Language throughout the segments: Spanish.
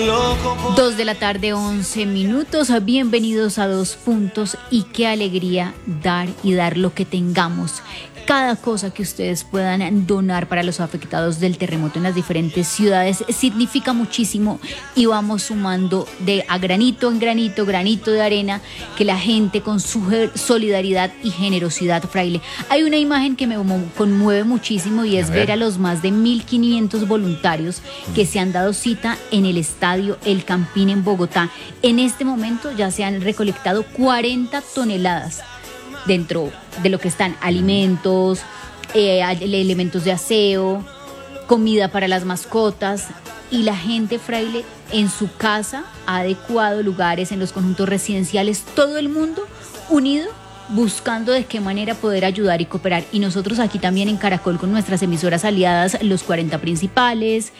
2:11 p.m. Bienvenidos a Dos Puntos y qué alegría dar y dar lo que tengamos. Cada cosa que ustedes puedan donar para los afectados del terremoto en las diferentes ciudades significa muchísimo y vamos sumando de a granito en granito, granito de arena, que la gente con su solidaridad y generosidad, Fraile. Hay una imagen que me conmueve muchísimo y es ver a los más de 1.500 voluntarios que se han dado cita en el estadio El Campín en Bogotá. En este momento ya se han recolectado 40 toneladas dentro de lo que están alimentos, elementos de aseo, comida para las mascotas, y la gente, Fraile, en su casa ha adecuado lugares en los conjuntos residenciales, todo el mundo unido buscando de qué manera poder ayudar y cooperar. Y nosotros aquí también en Caracol con nuestras emisoras aliadas, los 40 principales,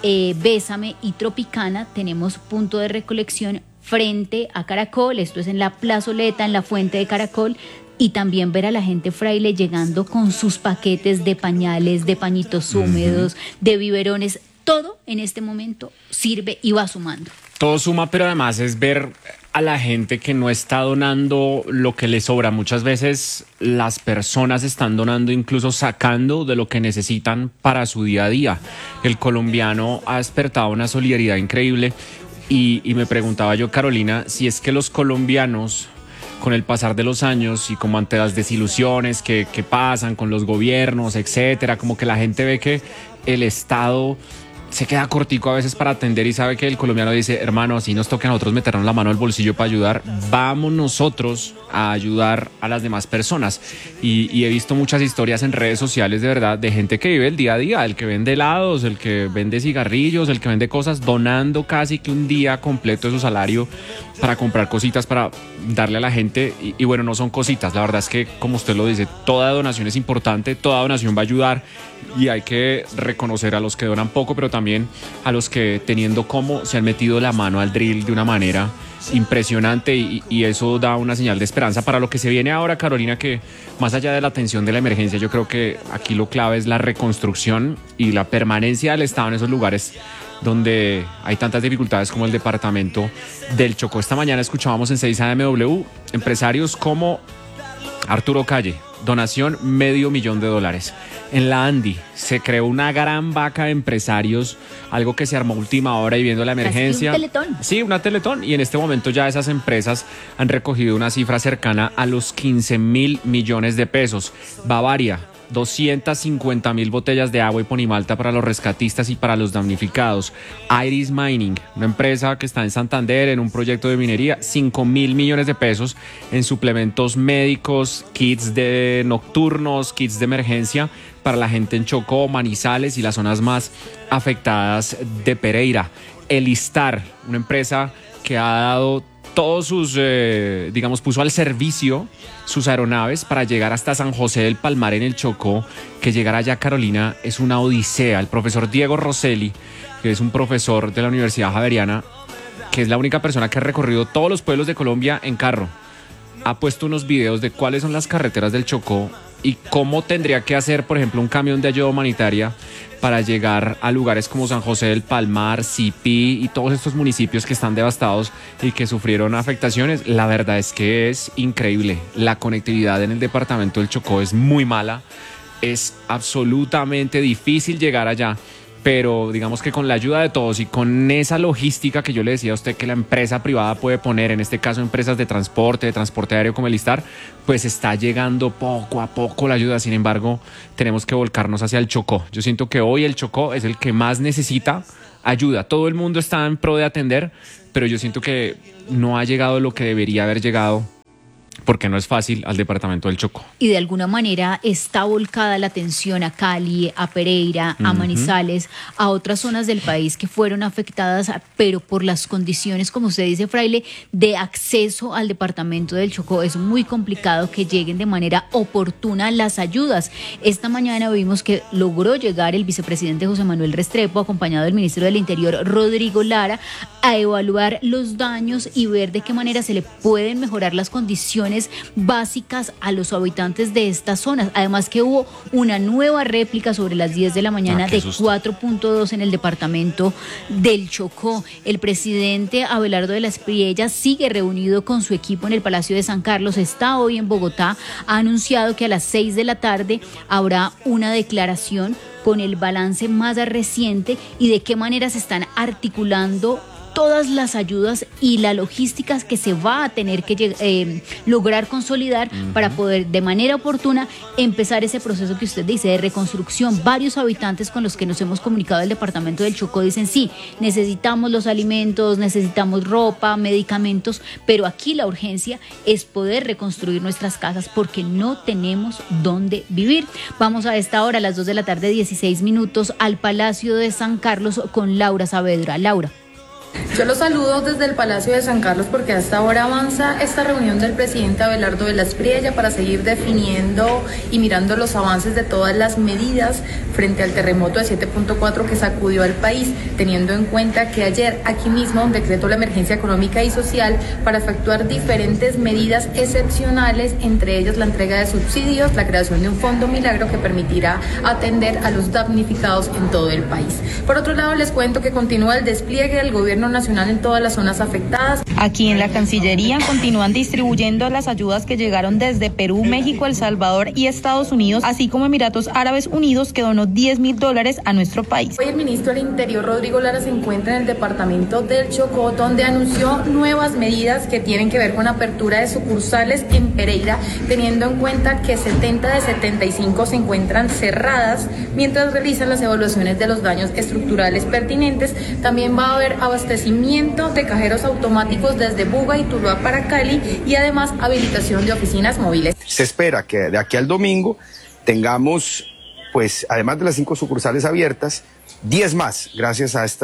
Bésame y Tropicana, tenemos punto de recolección frente a Caracol. Esto es en la plazoleta, en la fuente de Caracol. Y también ver a la gente, Fraile, llegando con sus paquetes de pañales, de pañitos húmedos, de biberones. Todo en este momento sirve y va sumando. Todo suma, pero además es ver a la gente que no está donando lo que le sobra. Muchas veces las personas están donando, incluso sacando de lo que necesitan para su día a día. El colombiano ha despertado una solidaridad increíble y me preguntaba yo, Carolina, si es que los colombianos, con el pasar de los años y como ante las desilusiones que pasan con los gobiernos, etcétera, como que la gente ve que el Estado se queda cortico a veces para atender y sabe que el colombiano dice, hermano, así nos toca a nosotros meternos la mano al bolsillo para ayudar, vamos nosotros a ayudar a las demás personas. Y he visto muchas historias en redes sociales, de verdad, de gente que vive el día a día, el que vende helados, el que vende cigarrillos, el que vende cosas, donando casi que un día completo de su salario para comprar cositas para darle a la gente. Y bueno, no son cositas, la verdad es que, como usted lo dice, toda donación es importante, toda donación va a ayudar y hay que reconocer a los que donan poco, pero también a los que, teniendo como, se han metido la mano al drill de una manera impresionante y eso da una señal de esperanza para lo que se viene ahora, Carolina, que más allá de la atención de la emergencia, yo creo que aquí lo clave es la reconstrucción y la permanencia del Estado en esos lugares donde hay tantas dificultades como el departamento del Chocó. Esta mañana escuchábamos en 6am empresarios como Arturo Calle, donación $500,000. En la Andi se creó una gran vaca de empresarios, algo que se armó a última hora y viendo la emergencia. ¿Un teletón? Sí, una teletón. Y en este momento ya esas empresas han recogido una cifra cercana a los 15.000 millones de pesos. Bavaria, 250.000 botellas de agua y ponimalta para los rescatistas y para los damnificados. Iris Mining, una empresa que está en Santander en un proyecto de minería, 5.000 millones de pesos en suplementos médicos, kits de nocturnos, kits de emergencia para la gente en Chocó, Manizales y las zonas más afectadas de Pereira. Elistar, una empresa que ha dado todos sus, puso al servicio sus aeronaves para llegar hasta San José del Palmar en el Chocó. Que llegar allá, Carolina, es una odisea. El profesor Diego Rosselli, que es un profesor de la Universidad Javeriana, que es la única persona que ha recorrido todos los pueblos de Colombia en carro, ha puesto unos videos de cuáles son las carreteras del Chocó y cómo tendría que hacer, por ejemplo, un camión de ayuda humanitaria para llegar a lugares como San José del Palmar, Sipí y todos estos municipios que están devastados y que sufrieron afectaciones. La verdad es que es increíble. La conectividad en el departamento del Chocó es muy mala. Es absolutamente difícil llegar allá. Pero digamos que con la ayuda de todos y con esa logística que yo le decía a usted que la empresa privada puede poner, en este caso empresas de transporte aéreo como Elistar, pues está llegando poco a poco la ayuda. Sin embargo, tenemos que volcarnos hacia el Chocó. Yo siento que hoy el Chocó es el que más necesita ayuda. Todo el mundo está en pro de atender, pero yo siento que no ha llegado lo que debería haber llegado, porque no es fácil, al departamento del Chocó. Y de alguna manera está volcada la atención a Cali, a Pereira, a Manizales, a otras zonas del país que fueron afectadas, pero por las condiciones, como usted dice, Fraile, de acceso al departamento del Chocó. Es muy complicado que lleguen de manera oportuna las ayudas. Esta mañana vimos que logró llegar el vicepresidente José Manuel Restrepo, acompañado del ministro del Interior, Rodrigo Lara, a evaluar los daños y ver de qué manera se le pueden mejorar las condiciones básicas a los habitantes de estas zonas. Además que hubo una nueva réplica sobre las 10 de la mañana de 4.2 en el departamento del Chocó. El presidente Abelardo de la Espriella sigue reunido con su equipo en el Palacio de San Carlos, está hoy en Bogotá, ha anunciado que a las 6 de la tarde habrá una declaración con el balance más reciente y de qué manera se están articulando todas las ayudas y la logística que se va a tener que lograr consolidar para poder de manera oportuna empezar ese proceso que usted dice de reconstrucción. Varios habitantes con los que nos hemos comunicado del departamento del Chocó dicen sí, necesitamos los alimentos, necesitamos ropa, medicamentos, pero aquí la urgencia es poder reconstruir nuestras casas porque no tenemos dónde vivir. Vamos a esta hora, a las 2 de la tarde, 16 minutos, al Palacio de San Carlos con Laura Saavedra. Laura. Yo los saludo desde el Palacio de San Carlos porque hasta ahora avanza esta reunión del presidente Abelardo de la Espriella para seguir definiendo y mirando los avances de todas las medidas frente al terremoto de 7.4 que sacudió al país, teniendo en cuenta que ayer aquí mismo decretó la emergencia económica y social para efectuar diferentes medidas excepcionales, entre ellas la entrega de subsidios, la creación de un fondo milagro que permitirá atender a los damnificados en todo el país. Por otro lado, les cuento que continúa el despliegue del gobierno nacional en todas las zonas afectadas. Aquí en la Cancillería continúan distribuyendo las ayudas que llegaron desde Perú, México, El Salvador y Estados Unidos, así como Emiratos Árabes Unidos, que donó $10.000 a nuestro país. Hoy el ministro del Interior, Rodrigo Lara, se encuentra en el departamento del Chocó, donde anunció nuevas medidas que tienen que ver con apertura de sucursales en Pereira, teniendo en cuenta que 70 de 75 se encuentran cerradas, mientras realizan las evaluaciones de los daños estructurales pertinentes. También va a haber abastecimiento de cajeros automáticos desde Buga y Tuluá para Cali y además habilitación de oficinas móviles. Se espera que de aquí al domingo tengamos, pues, además de las 5 sucursales abiertas, 10 más, gracias a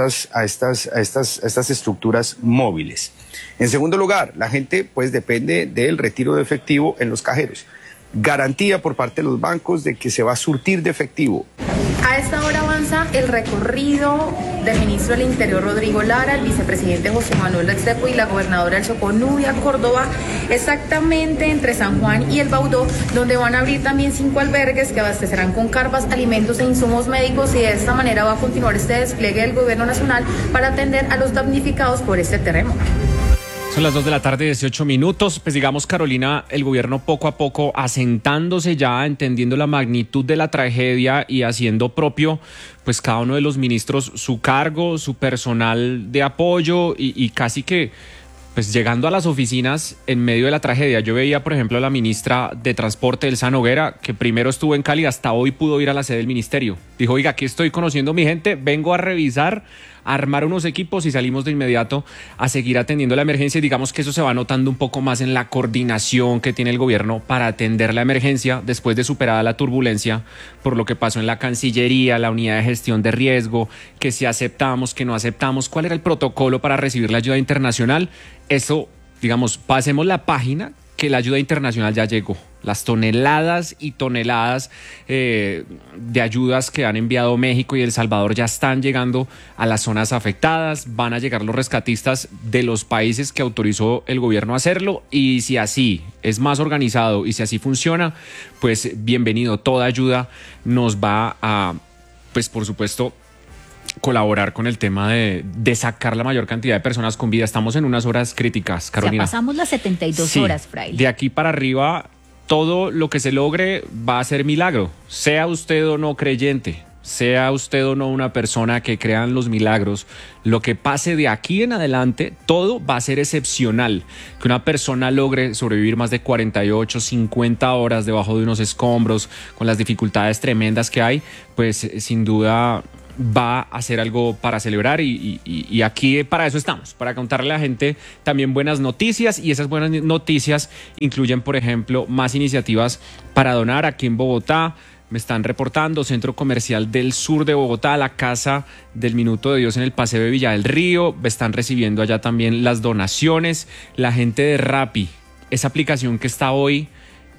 estas estructuras móviles. En segundo lugar, la gente, pues, depende del retiro de efectivo en los cajeros. Garantía por parte de los bancos de que se va a surtir de efectivo. A esta hora avanza el recorrido del ministro del Interior, Rodrigo Lara, el vicepresidente José Manuel Restrepo y la gobernadora del Chocó, Nubia Córdoba, exactamente entre San Juan y El Baudó, donde van a abrir también 5 albergues que abastecerán con carpas, alimentos e insumos médicos, y de esta manera va a continuar este despliegue del gobierno nacional para atender a los damnificados por este terremoto. Son las 2 de la tarde, 18 minutos. Pues digamos, Carolina, el gobierno poco a poco asentándose ya, entendiendo la magnitud de la tragedia y haciendo propio, pues cada uno de los ministros su cargo, su personal de apoyo y casi que pues llegando a las oficinas en medio de la tragedia. Yo veía, por ejemplo, a la ministra de Transporte, Elsa Noguera, que primero estuvo en Cali, hasta hoy pudo ir a la sede del ministerio. Dijo, oiga, aquí estoy conociendo a mi gente, vengo a revisar, a armar unos equipos y salimos de inmediato a seguir atendiendo la emergencia. Y digamos que eso se va notando un poco más en la coordinación que tiene el gobierno para atender la emergencia después de superada la turbulencia por lo que pasó en la Cancillería, la unidad de gestión de riesgo, que si aceptamos, que no aceptamos, cuál era el protocolo para recibir la ayuda internacional. Eso, digamos, pasemos la página, que la ayuda internacional ya llegó. Las toneladas y toneladas de ayudas que han enviado México y El Salvador ya están llegando a las zonas afectadas. Van a llegar los rescatistas de los países que autorizó el gobierno a hacerlo. Y si así es más organizado y si así funciona, pues bienvenido. Toda ayuda nos va a, pues por supuesto, colaborar con el tema de sacar la mayor cantidad de personas con vida. Estamos en unas horas críticas, Carolina. Ya pasamos las 72 horas, Fraile. De aquí para arriba, todo lo que se logre va a ser milagro. Sea usted o no creyente, sea usted o no una persona que crea en los milagros, lo que pase de aquí en adelante, todo va a ser excepcional. Que una persona logre sobrevivir más de 48, 50 horas debajo de unos escombros, con las dificultades tremendas que hay, pues sin duda va a ser algo para celebrar y aquí para eso estamos, para contarle a la gente también buenas noticias, y esas buenas noticias incluyen, por ejemplo, más iniciativas para donar aquí en Bogotá. Me están reportando, Centro Comercial del Sur de Bogotá, la Casa del Minuto de Dios en el Paseo de Villa del Río, están recibiendo allá también las donaciones. La gente de Rappi, esa aplicación que está hoy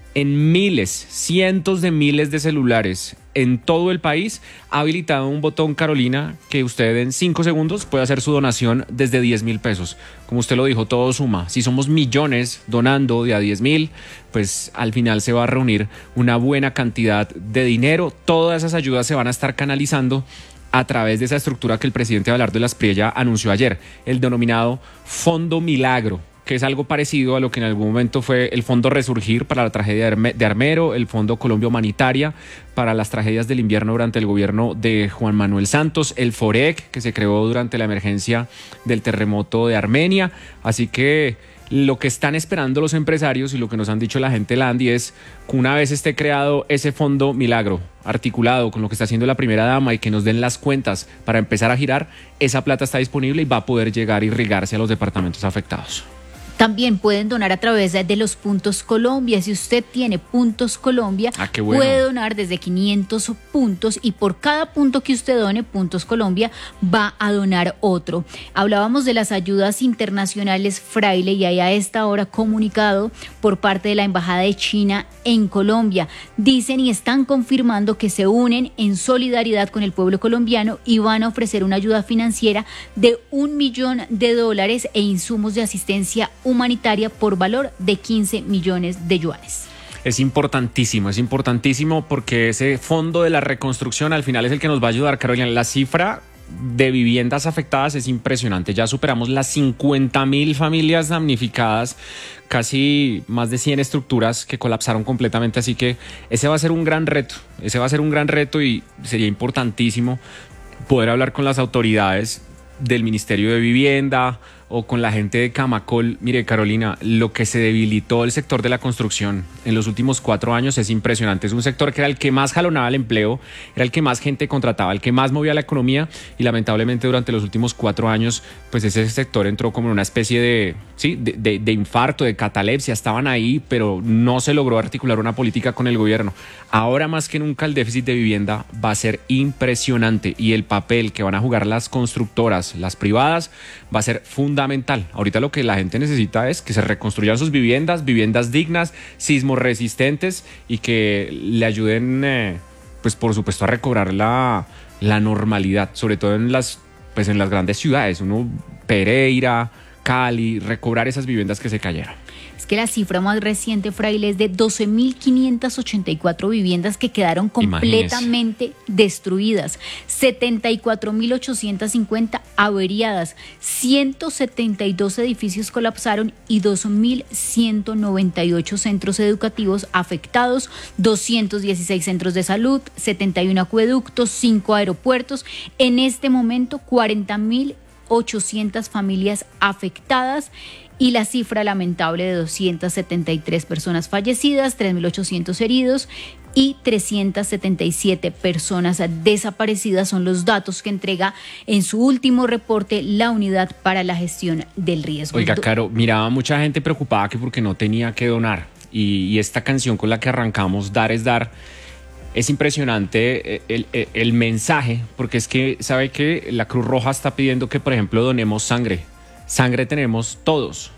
en miles, cientos de miles de celulares en todo el país, ha habilitado un botón, Carolina, que usted en 5 segundos puede hacer su donación desde 10.000 pesos. Como usted lo dijo, todo suma. Si somos millones donando de a 10.000, pues al final se va a reunir una buena cantidad de dinero. Todas esas ayudas se van a estar canalizando a través de esa estructura que el presidente Abelardo de la Espriella anunció ayer, el denominado Fondo Milagro, que es algo parecido a lo que en algún momento fue el Fondo Resurgir para la tragedia de Armero, el Fondo Colombia Humanitaria para las tragedias del invierno durante el gobierno de Juan Manuel Santos, el FOREC, que se creó durante la emergencia del terremoto de Armenia. Así que lo que están esperando los empresarios y lo que nos han dicho la gente de la ANDI es que una vez esté creado ese Fondo Milagro, articulado con lo que está haciendo la primera dama y que nos den las cuentas para empezar a girar, esa plata está disponible y va a poder llegar a irrigarse a los departamentos afectados. También pueden donar a través de los Puntos Colombia. Si usted tiene Puntos Colombia, qué bueno, puede donar desde 500 puntos y por cada punto que usted done, Puntos Colombia va a donar otro. Hablábamos de las ayudas internacionales Fraile y hay a esta hora comunicado por parte de la Embajada de China en Colombia. Dicen y están confirmando que se unen en solidaridad con el pueblo colombiano y van a ofrecer una ayuda financiera de $1 millón e insumos de asistencia humanitaria por valor de 15 millones de yuanes. Es importantísimo porque ese fondo de la reconstrucción al final es el que nos va a ayudar, Carolina. La cifra de viviendas afectadas es impresionante. Ya superamos las 50.000 familias damnificadas, casi más de 100 estructuras que colapsaron completamente. Así que ese va a ser un gran reto. Y sería importantísimo poder hablar con las autoridades del Ministerio de Vivienda o con la gente de Camacol. Mire, Carolina, lo que se debilitó el sector de la construcción en los últimos 4 años es impresionante. Es un sector que era el que más jalonaba el empleo, era el que más gente contrataba, el que más movía la economía y lamentablemente durante los últimos 4 años pues ese sector entró como en una especie de infarto, de catalepsia. Estaban ahí, pero no se logró articular una política con el gobierno. Ahora más que nunca el déficit de vivienda va a ser impresionante y el papel que van a jugar las constructoras, las privadas, va a ser fundamental. Ahorita lo que la gente necesita es que se reconstruyan sus viviendas dignas, sismo resistentes y que le ayuden, pues por supuesto, a recobrar la normalidad, sobre todo en las grandes ciudades, Pereira, Cali, recobrar esas viviendas que se cayeron. Es que la cifra más reciente, Fraile, es de 12.584 viviendas que quedaron completamente destruidas, 74.850 averiadas, 172 edificios colapsaron y 2.198 centros educativos afectados, 216 centros de salud, 71 acueductos, 5 aeropuertos. En este momento, 40.800 familias afectadas y la cifra lamentable de 273 personas fallecidas, 3.800 heridos y 377 personas desaparecidas son los datos que entrega en su último reporte la Unidad para la Gestión del Riesgo. Oiga, Caro, miraba mucha gente preocupada que porque no tenía que donar y esta canción con la que arrancamos, Dar es Dar, es impresionante el mensaje, porque es que sabe que la Cruz Roja está pidiendo que, por ejemplo, donemos sangre. Sangre tenemos todos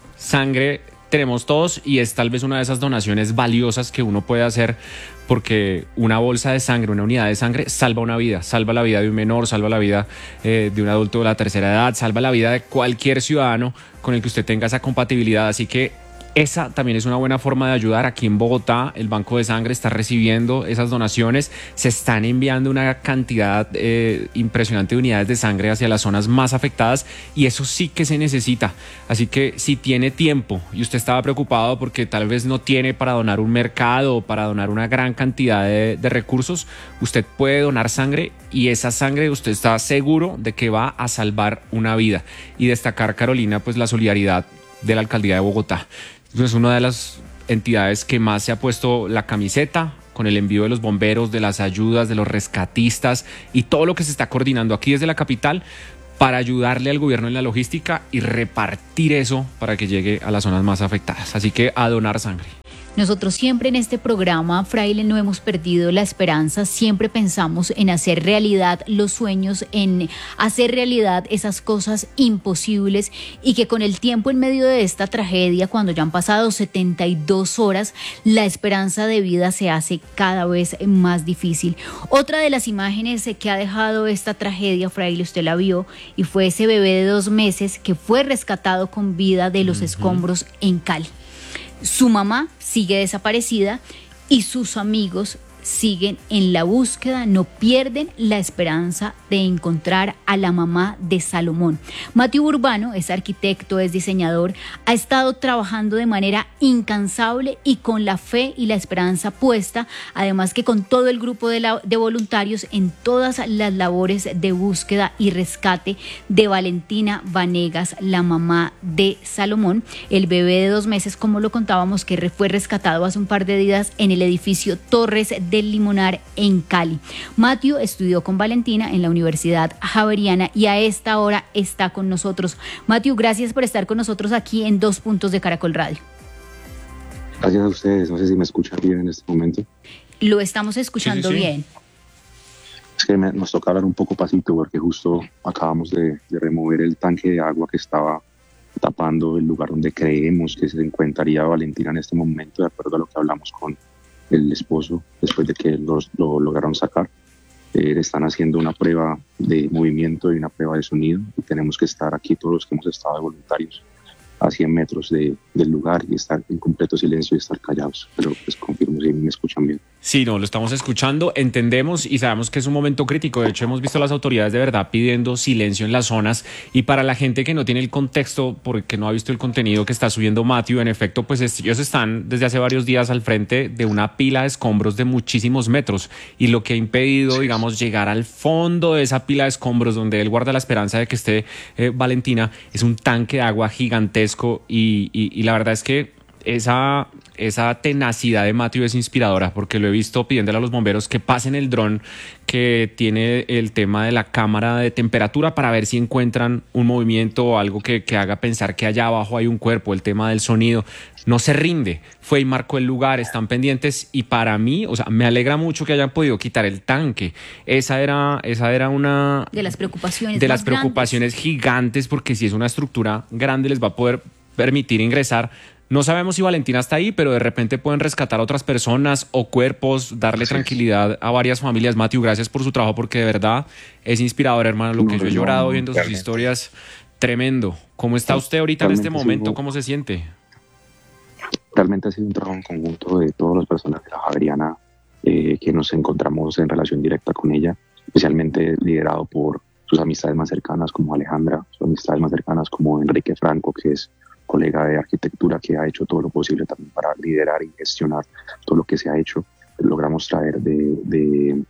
y es tal vez una de esas donaciones valiosas que uno puede hacer, porque una bolsa de sangre, una unidad de sangre salva una vida, salva la vida de un menor, salva la vida de un adulto de la tercera edad, salva la vida de cualquier ciudadano con el que usted tenga esa compatibilidad. Así que esa también es una buena forma de ayudar. Aquí en Bogotá el Banco de Sangre está recibiendo esas donaciones, se están enviando una cantidad impresionante de unidades de sangre hacia las zonas más afectadas y eso sí que se necesita. Así que si tiene tiempo y usted estaba preocupado porque tal vez no tiene para donar un mercado o para donar una gran cantidad de recursos, usted puede donar sangre y esa sangre usted está seguro de que va a salvar una vida. Y destacar, Carolina, pues la solidaridad de la Alcaldía de Bogotá. Es una de las entidades que más se ha puesto la camiseta con el envío de los bomberos, de las ayudas, de los rescatistas y todo lo que se está coordinando aquí desde la capital para ayudarle al gobierno en la logística y repartir eso para que llegue a las zonas más afectadas. Así que a donar sangre. Nosotros siempre en este programa, Fraile, no hemos perdido la esperanza, siempre pensamos en hacer realidad los sueños, en hacer realidad esas cosas imposibles y que con el tiempo en medio de esta tragedia, cuando ya han pasado 72 horas, la esperanza de vida se hace cada vez más difícil. Otra de las imágenes que ha dejado esta tragedia, Fraile, usted la vio, y fue ese bebé de 2 meses que fue rescatado con vida de los escombros en Cali. Su mamá sigue desaparecida y sus amigos siguen en la búsqueda, no pierden la esperanza de encontrar a la mamá de Salomón. Matthew Urbano es arquitecto, es diseñador, ha estado trabajando de manera incansable y con la fe y la esperanza puesta, además que con todo el grupo de voluntarios en todas las labores de búsqueda y rescate de Valentina Vanegas, la mamá de Salomón, el bebé de 2 meses, como lo contábamos, que fue rescatado hace un par de días en el edificio Torres del Limonar en Cali. Matthew estudió con Valentina en la Universidad Javeriana y a esta hora está con nosotros. Matthew, gracias por estar con nosotros aquí en 2 Puntos de Caracol Radio. Gracias a ustedes, no sé si me escuchan bien en este momento. Lo estamos escuchando bien. Es que nos toca hablar un poco pasito porque justo acabamos de remover el tanque de agua que estaba tapando el lugar donde creemos que se encontraría Valentina en este momento, de acuerdo a lo que hablamos con el esposo después de que lo lograron sacar. Están haciendo una prueba de movimiento y una prueba de sonido y tenemos que estar aquí todos los que hemos estado de voluntarios a 100 metros del lugar y estar en completo silencio y estar callados, pero pues confirmo si me escuchan bien. Sí, no, lo estamos escuchando, entendemos y sabemos que es un momento crítico. De hecho, hemos visto a las autoridades de verdad pidiendo silencio en las zonas, y para la gente que no tiene el contexto, porque no ha visto el contenido que está subiendo Matthew, en efecto, pues ellos están desde hace varios días al frente de una pila de escombros de muchísimos metros, y lo que ha impedido, digamos, llegar al fondo de esa pila de escombros donde él guarda la esperanza de que esté Valentina, es un tanque de agua gigantesco, y la verdad es que esa tenacidad de Matthew es inspiradora, porque lo he visto pidiéndole a los bomberos que pasen el dron que tiene el tema de la cámara de temperatura para ver si encuentran un movimiento o algo que haga pensar que allá abajo hay un cuerpo. El tema del sonido no se rinde, fue y marcó el lugar, están pendientes, y para mí, o sea, me alegra mucho que hayan podido quitar el tanque. Esa era una de las preocupaciones grandes, gigantes, porque si es una estructura grande les va a poder permitir ingresar. No sabemos si Valentina está ahí, pero de repente pueden rescatar a otras personas o cuerpos, darle tranquilidad a varias familias. Matthew, gracias por su trabajo, porque de verdad es inspirador, hermano. Lo que yo he llorado viendo sus historias, tremendo. ¿Cómo está usted ahorita en este momento? ¿Cómo se siente? Realmente ha sido un trabajo en conjunto de todas las personas de la Javeriana que nos encontramos en relación directa con ella, especialmente liderado por sus amistades más cercanas como Alejandra, sus amistades más cercanas como Enrique Franco, que es colega de arquitectura, que ha hecho todo lo posible también para liderar y gestionar todo lo que se ha hecho. Logramos traer de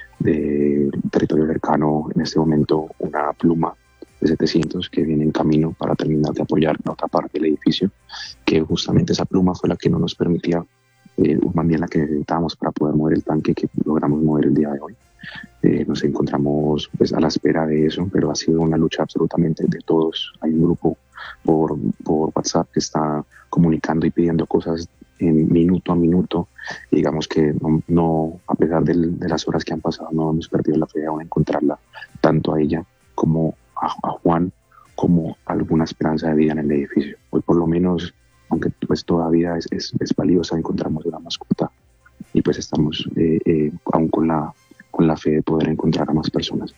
territorio cercano en este momento una pluma de 700 que viene en camino para terminar de apoyar la otra parte del edificio, que justamente esa pluma fue la que no nos permitía, también la que necesitábamos para poder mover el tanque, que logramos mover el día de hoy. Nos encontramos pues a la espera de eso, pero ha sido una lucha absolutamente de todos. Hay un grupo por WhatsApp que está comunicando y pidiendo cosas en minuto a minuto. Y digamos que no, a pesar de las horas que han pasado, no hemos perdido la fe de encontrarla, tanto a ella como a Juan, como alguna esperanza de vida en el edificio. Hoy por lo menos, aunque pues todavía es valiosa, encontramos una mascota y pues estamos aún con la fe de poder encontrar a más personas.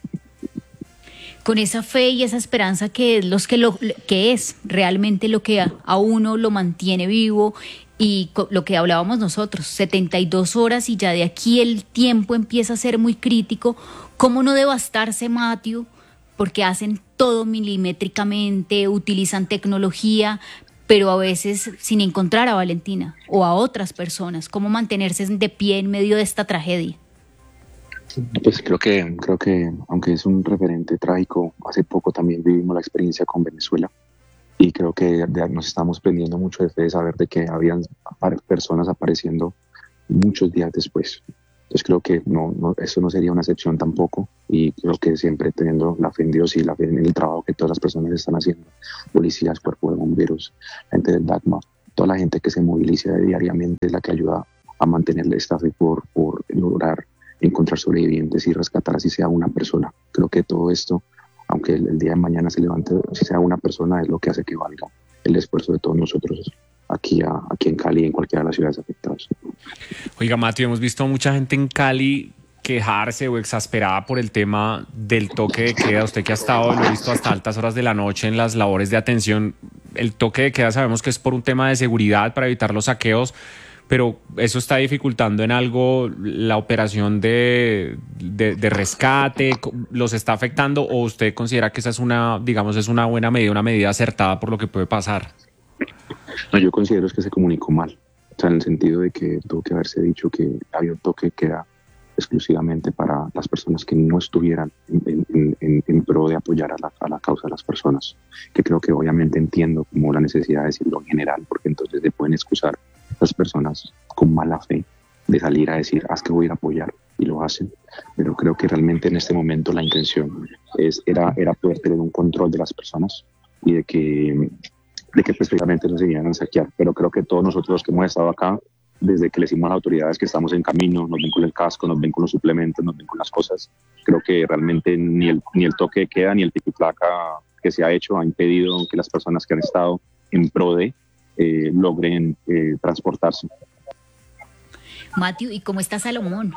Con esa fe y esa esperanza que es realmente lo que a uno lo mantiene vivo, y lo que hablábamos nosotros, 72 horas y ya de aquí el tiempo empieza a ser muy crítico. ¿Cómo no devastarse, Matthew? Porque hacen todo milimétricamente, utilizan tecnología, pero a veces sin encontrar a Valentina o a otras personas. ¿Cómo mantenerse de pie en medio de esta tragedia? Pues creo que aunque es un referente trágico, hace poco también vivimos la experiencia con Venezuela, y creo que nos estamos prendiendo mucho de fe de saber de que habían personas apareciendo muchos días después. Entonces creo que eso no sería una excepción tampoco, y creo que siempre teniendo la fe en Dios y la fe en el trabajo que todas las personas están haciendo, policías, cuerpo de bomberos, gente del DACMA, toda la gente que se moviliza diariamente es la que ayuda a mantener el staff por lograr encontrar sobrevivientes y rescatar así sea una persona. Creo que todo esto, aunque el día de mañana se levante, si sea una persona, es lo que hace que valga el esfuerzo de todos nosotros aquí en Cali y en cualquiera de las ciudades afectadas. Oiga, Matthew, hemos visto a mucha gente en Cali quejarse o exasperada por el tema del toque de queda. Usted que ha estado, lo he visto hasta altas horas de la noche en las labores de atención. El toque de queda sabemos que es por un tema de seguridad para evitar los saqueos, pero eso está dificultando en algo la operación de rescate, ¿los está afectando o usted considera que esa es una buena medida, una medida acertada por lo que puede pasar? No, yo considero que se comunicó mal, o sea, en el sentido de que tuvo que haberse dicho que había un toque de queda exclusivamente para las personas que no estuvieran en pro de apoyar a la causa de las personas, que creo que obviamente entiendo como la necesidad de decirlo en general, porque entonces se pueden excusar las personas con mala fe de salir a decir, haz que voy a ir a apoyar, y lo hacen, pero creo que realmente en este momento la intención era poder tener un control de las personas y de que pues precisamente no se vinieran a saquear, pero creo que todos nosotros los que hemos estado acá, desde que le decimos a las autoridades que estamos en camino, nos ven con el casco, nos ven con los suplementos, nos ven con las cosas, creo que realmente ni el toque de queda ni el pico y placa que se ha hecho ha impedido que las personas que han estado en pro de logren transportarse. Matthew, ¿y cómo está Salomón?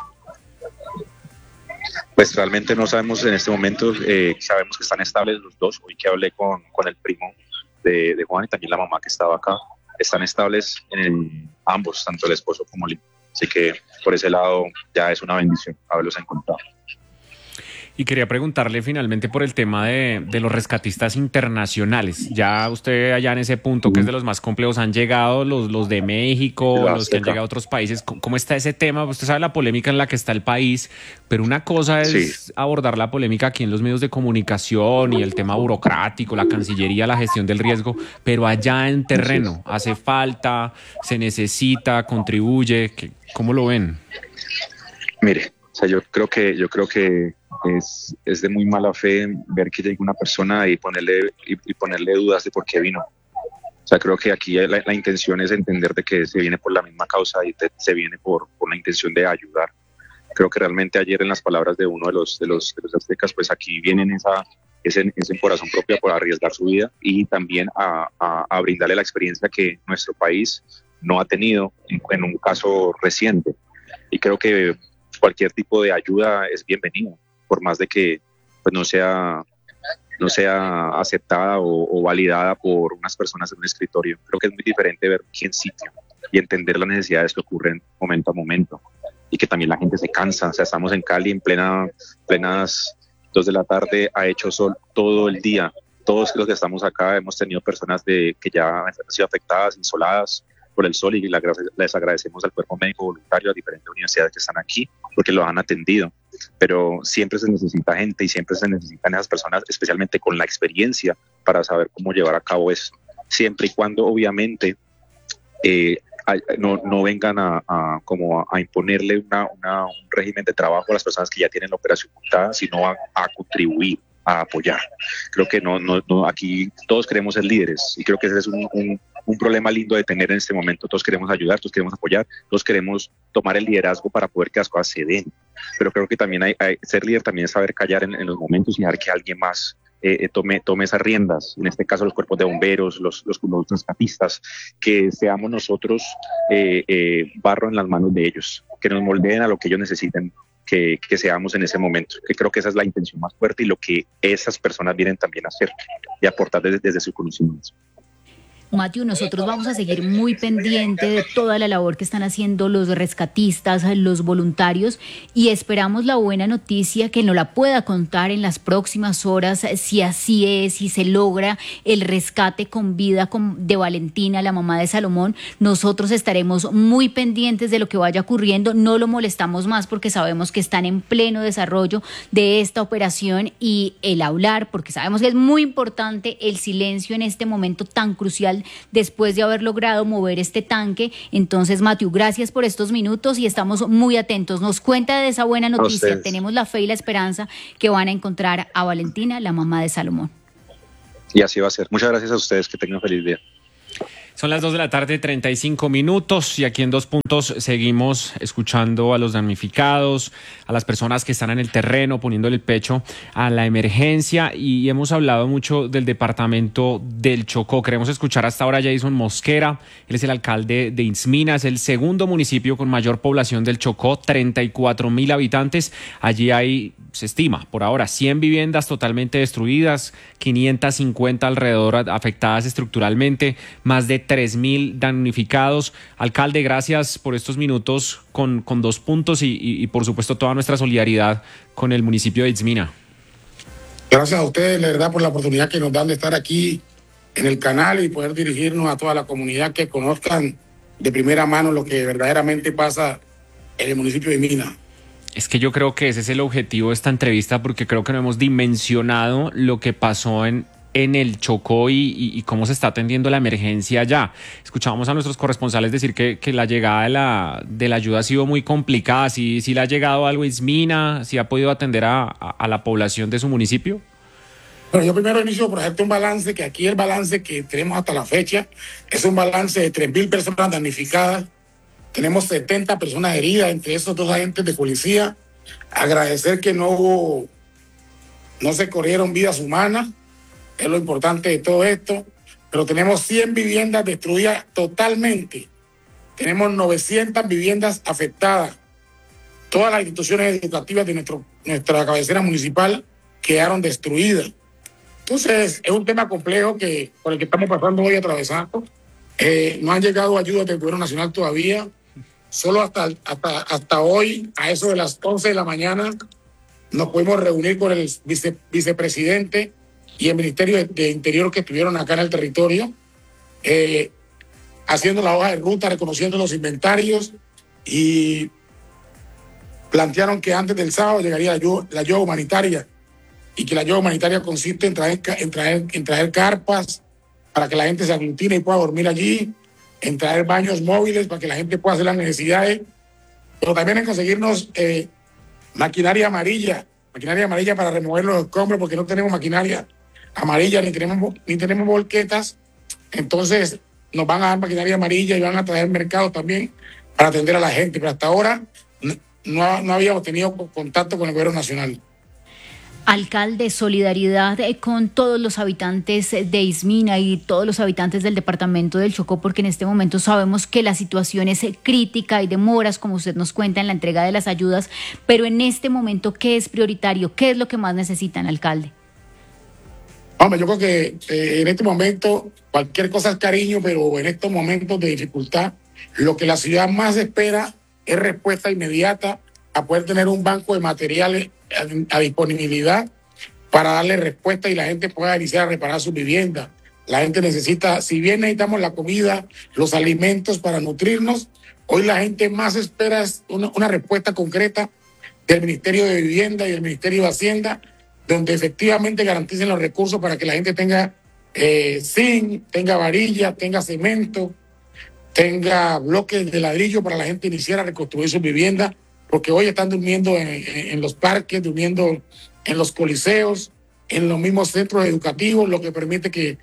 Pues realmente no sabemos en este momento, sabemos que están estables los dos. Hoy que hablé con el primo de Juan y también la mamá que estaba acá, están estables ambos, tanto el esposo como el hijo. Así que por ese lado ya es una bendición haberlos encontrado. Y quería preguntarle finalmente por el tema de los rescatistas internacionales. Ya usted allá en ese punto, que es de los más complejos, han llegado los de México, los que han llegado a otros países. ¿Cómo está ese tema? Usted sabe la polémica en la que está el país, pero una cosa es abordar la polémica aquí en los medios de comunicación y el tema burocrático, la Cancillería, la gestión del riesgo, pero allá en terreno, ¿hace falta, se necesita, contribuye? ¿Cómo lo ven? Mire, o sea, yo creo que es de muy mala fe ver que llegue una persona y ponerle dudas de por qué vino. O sea, creo que aquí la intención es entender de que se viene por la misma causa y se viene por la intención de ayudar. Creo que realmente ayer en las palabras de uno de los aztecas, pues aquí vienen ese corazón propio por arriesgar su vida y también a brindarle la experiencia que nuestro país no ha tenido en un caso reciente. Y creo que cualquier tipo de ayuda es bienvenida, por más de que pues, no sea aceptada o validada por unas personas en un escritorio. Creo que es muy diferente ver aquí en sitio y entender las necesidades que ocurren momento a momento y que también la gente se cansa. O sea, estamos en Cali en plenas 2 de la tarde, ha hecho sol todo el día. Todos los que estamos acá hemos tenido personas que ya han sido afectadas, insoladas por el sol, y les agradecemos al cuerpo médico voluntario, a diferentes universidades que están aquí, porque lo han atendido. Pero siempre se necesita gente y siempre se necesitan esas personas, especialmente con la experiencia, para saber cómo llevar a cabo eso. Siempre y cuando, obviamente, no vengan a imponerle un régimen de trabajo a las personas que ya tienen la operación montada, sino a contribuir, a apoyar. Creo que no aquí todos queremos ser líderes, y creo que ese es un problema lindo de tener en este momento. Todos queremos ayudar, todos queremos apoyar, todos queremos tomar el liderazgo para poder que las cosas se den. Pero creo que también ser líder también es saber callar en los momentos y dejar que alguien más tome esas riendas. En este caso los cuerpos de bomberos, los rescatistas, que seamos nosotros barro en las manos de ellos, que nos moldeen a lo que ellos necesiten que seamos en ese momento, que creo que esa es la intención más fuerte y lo que esas personas vienen también a hacer y aportar desde su conocimiento. Matthew, nosotros vamos a seguir muy pendiente de toda la labor que están haciendo los rescatistas, los voluntarios, y esperamos la buena noticia que nos la pueda contar en las próximas horas, si así es, si se logra el rescate con vida de Valentina, la mamá de Salomón. Nosotros estaremos muy pendientes de lo que vaya ocurriendo, no lo molestamos más porque sabemos que están en pleno desarrollo de esta operación, y el hablar, porque sabemos que es muy importante el silencio en este momento tan crucial después de haber logrado mover este tanque. Entonces, Matthew, gracias por estos minutos y estamos muy atentos. Nos cuenta de esa buena noticia. Tenemos la fe y la esperanza que van a encontrar a Valentina, la mamá de Salomón. Y así va a ser. Muchas gracias a ustedes. Que tengan un feliz día. Son las 2 de la tarde, 35 minutos, y aquí en Dos Puntos seguimos escuchando a los damnificados, a las personas que están en el terreno, poniéndole el pecho a la emergencia, y hemos hablado mucho del departamento del Chocó. Queremos escuchar hasta ahora a Jason Mosquera. Él es el alcalde de Itzmina, es el segundo municipio con mayor población del Chocó, 34.000 habitantes. Allí hay, se estima, por ahora, 100 viviendas totalmente destruidas, 550 alrededor afectadas estructuralmente, más de 3.000 damnificados. Alcalde, gracias por estos minutos con Dos Puntos y por supuesto toda nuestra solidaridad con el municipio de Itzmina. Gracias a ustedes, la verdad, por la oportunidad que nos dan de estar aquí en el canal y poder dirigirnos a toda la comunidad, que conozcan de primera mano lo que verdaderamente pasa en el municipio de Itzmina. Es que yo creo que ese es el objetivo de esta entrevista, porque creo que no hemos dimensionado lo que pasó en el Chocó y cómo se está atendiendo la emergencia allá. Escuchábamos a nuestros corresponsales decir que la llegada de la ayuda ha sido muy complicada. ¿Sí le ha llegado algo a Itzmina? ¿Sí ha podido atender a la población de su municipio? Bueno, yo primero inicio por hacerte un balance, que aquí el balance que tenemos hasta la fecha es un balance de 3.000 personas damnificadas. Tenemos 70 personas heridas, entre esos 2 agentes de policía. Agradecer que no se corrieron vidas humanas, es lo importante de todo esto, pero tenemos 100 viviendas destruidas totalmente. Tenemos 900 viviendas afectadas. Todas las instituciones educativas de nuestra cabecera municipal quedaron destruidas. Entonces, es un tema complejo por el que estamos pasando hoy atravesando. No han llegado ayudas del gobierno nacional todavía. Solo hasta hoy, a eso de las 11 de la mañana, nos pudimos reunir con el vicepresidente y el Ministerio de Interior, que estuvieron acá en el territorio, haciendo la hoja de ruta, reconociendo los inventarios, y plantearon que antes del sábado llegaría la ayuda humanitaria, y que la ayuda humanitaria consiste en traer carpas para que la gente se aglutine y pueda dormir allí, en traer baños móviles para que la gente pueda hacer las necesidades, pero también en conseguirnos maquinaria amarilla para remover los escombros, porque no tenemos maquinaria amarilla ni tenemos volquetas. Entonces nos van a dar maquinaria amarilla y van a traer mercados también para atender a la gente, pero hasta ahora no habíamos tenido contacto con el gobierno nacional. Alcalde, solidaridad con todos los habitantes de Itzmina y todos los habitantes del departamento del Chocó, porque en este momento sabemos que la situación es crítica, hay demoras, como usted nos cuenta, en la entrega de las ayudas, pero en este momento, ¿qué es prioritario? ¿Qué es lo que más necesitan, alcalde? Hombre, yo creo que en este momento cualquier cosa es cariño, pero en estos momentos de dificultad, lo que la ciudad más espera es respuesta inmediata a poder tener un banco de materiales a disponibilidad para darle respuesta y la gente pueda iniciar a reparar su vivienda. La gente necesita, si bien necesitamos la comida, los alimentos para nutrirnos, hoy la gente más espera es una respuesta concreta del Ministerio de Vivienda y del Ministerio de Hacienda, donde efectivamente garanticen los recursos para que la gente tenga zinc, tenga varilla, tenga cemento, tenga bloques de ladrillo para la gente iniciar a reconstruir sus viviendas, porque hoy están durmiendo en los parques, durmiendo en los coliseos, en los mismos centros educativos, lo que permite que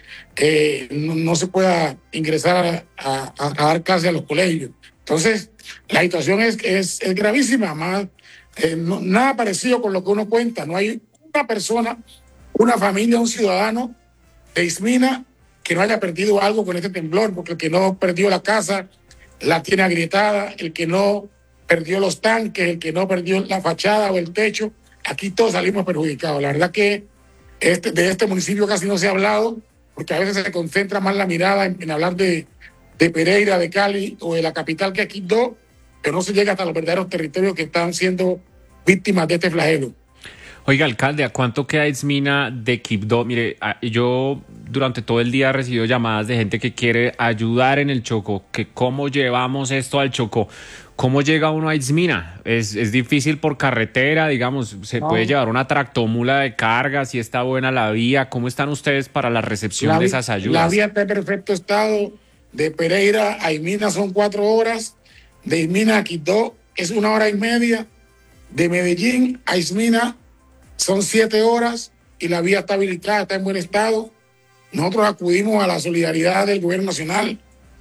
no se pueda ingresar a dar clases a los colegios. Entonces, la situación es gravísima, más nada parecido con lo que uno cuenta. No hay una persona, una familia, un ciudadano de Itzmina que no haya perdido algo con este temblor, porque el que no perdió la casa la tiene agrietada, el que no perdió los tanques, el que no perdió la fachada o el techo, aquí todos salimos perjudicados. La verdad que de este municipio casi no se ha hablado, porque a veces se concentra más la mirada en hablar de Pereira, de Cali o de la capital, que es Quibdó, pero no se llega hasta los verdaderos territorios que están siendo víctimas de este flagelo. Oiga, alcalde, ¿a cuánto queda Itzmina de Quibdó? Mire, yo durante todo el día he recibido llamadas de gente que quiere ayudar en el Chocó, que cómo llevamos esto al Chocó. ¿Cómo llega uno a Itzmina? ¿Es difícil por carretera? Digamos, ¿se puede llevar una tractomula de carga? ¿Si está buena la vía? ¿Cómo están ustedes para la recepción de esas ayudas? La vía está en perfecto estado. De Pereira a Itzmina son 4 horas. De Itzmina a Quibdó es 1 hora y media. De Medellín a Itzmina son 7 horas y la vía está habilitada, está en buen estado. Nosotros acudimos a la solidaridad del gobierno nacional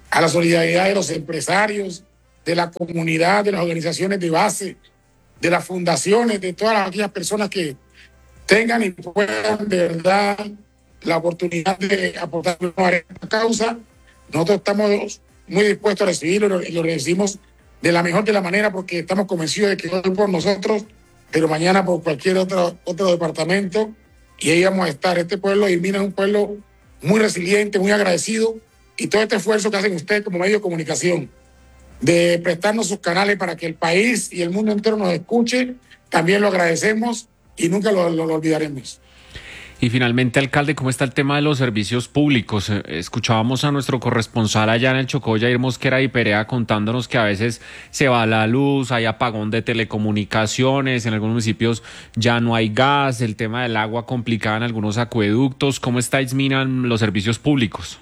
a la solidaridad de los empresarios, de la comunidad, de las organizaciones de base, de las fundaciones, de todas aquellas personas que tengan y puedan de verdad la oportunidad de aportar a esta causa. Nosotros estamos muy dispuestos a recibirlo y lo recibimos de la mejor de la manera, porque estamos convencidos de que hoy por nosotros, pero mañana por cualquier otro departamento, y ahí vamos a estar. Este pueblo de Dilmina es un pueblo muy resiliente, muy agradecido, y todo este esfuerzo que hacen ustedes como medio de comunicación, de prestarnos sus canales para que el país y el mundo entero nos escuche, también lo agradecemos y nunca lo olvidaremos. Y finalmente, alcalde, ¿cómo está el tema de los servicios públicos? Escuchábamos a nuestro corresponsal allá en el Chocó, Jair Mosquera y Perea, contándonos que a veces se va la luz, hay apagón de telecomunicaciones, en algunos municipios ya no hay gas, el tema del agua complicada en algunos acueductos. ¿Cómo está Dilmina en los servicios públicos?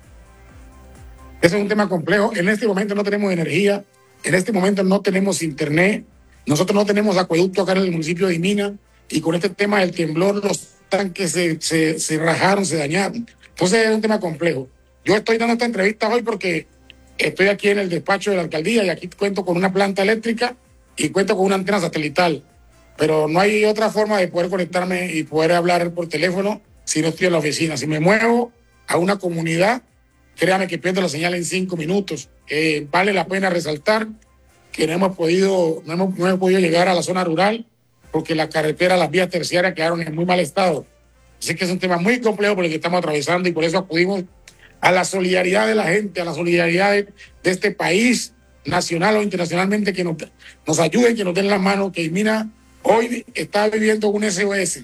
Ese es un tema complejo. En este momento no tenemos energía, en este momento no tenemos internet, nosotros no tenemos acueducto acá en el municipio de Dilmina, y con este tema del temblor los tanques se rajaron, se dañaron. Entonces es un tema complejo. Yo estoy dando esta entrevista hoy porque estoy aquí en el despacho de la alcaldía y aquí cuento con una planta eléctrica y cuento con una antena satelital, pero no hay otra forma de poder conectarme y poder hablar por teléfono si no estoy en la oficina. Si me muevo a una comunidad, créame que pierdo la señal en 5 minutos. Vale la pena resaltar que no hemos podido llegar a la zona rural porque la carretera, las vías terciarias quedaron en muy mal estado. Así que es un tema muy complejo por el que estamos atravesando, y por eso acudimos a la solidaridad de la gente, a la solidaridad de este país, nacional o internacionalmente, que nos ayuden, que nos den la mano, que Dilmina hoy está viviendo un SOS.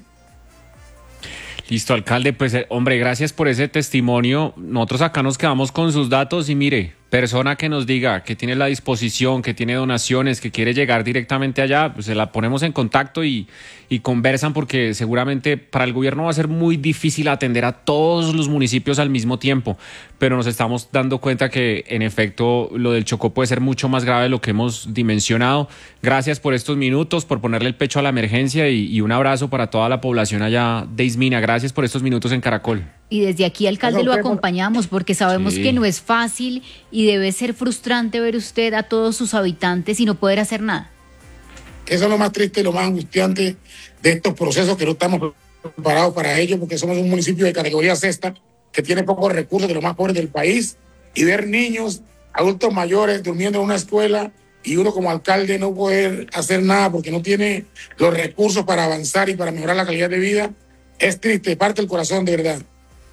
Listo, alcalde, pues hombre, gracias por ese testimonio. Nosotros acá nos quedamos con sus datos y mire, persona que nos diga que tiene la disposición, que tiene donaciones, que quiere llegar directamente allá, pues se la ponemos en contacto y conversan, porque seguramente para el gobierno va a ser muy difícil atender a todos los municipios al mismo tiempo, pero nos estamos dando cuenta que en efecto lo del Chocó puede ser mucho más grave de lo que hemos dimensionado. Gracias por estos minutos, por ponerle el pecho a la emergencia y un abrazo para toda la población allá de Dilmina. Gracias por estos minutos en Caracol. Y desde aquí, alcalde, lo acompañamos porque sabemos que no es fácil y debe ser frustrante ver usted a todos sus habitantes y no poder hacer nada. Eso es lo más triste y lo más angustiante de estos procesos, que no estamos preparados para ello, porque somos un municipio de categoría sexta que tiene pocos recursos, de los más pobres del país, y ver niños, adultos mayores durmiendo en una escuela y uno como alcalde no poder hacer nada porque no tiene los recursos para avanzar y para mejorar la calidad de vida, es triste, parte el corazón, de verdad.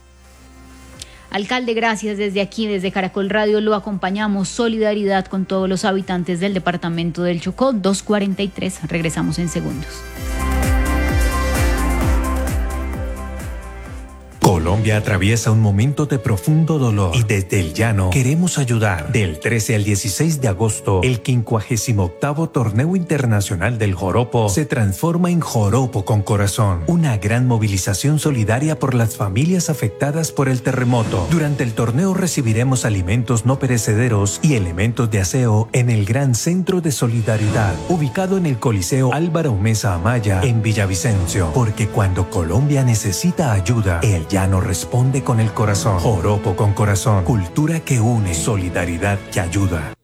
Alcalde, gracias. Desde aquí, desde Caracol Radio, lo acompañamos. Solidaridad con todos los habitantes del departamento del Chocó. 2:43. Regresamos en segundos. Colombia atraviesa un momento de profundo dolor y desde el llano queremos ayudar. Del 13 al 16 de agosto, el 58º Torneo Internacional del Joropo se transforma en Joropo con Corazón, una gran movilización solidaria por las familias afectadas por el terremoto. Durante el torneo recibiremos alimentos no perecederos y elementos de aseo en el Gran Centro de Solidaridad, ubicado en el Coliseo Álvaro Mesa Amaya en Villavicencio, porque cuando Colombia necesita ayuda, el llano responde con el corazón. Joropo con Corazón, cultura que une, solidaridad que ayuda.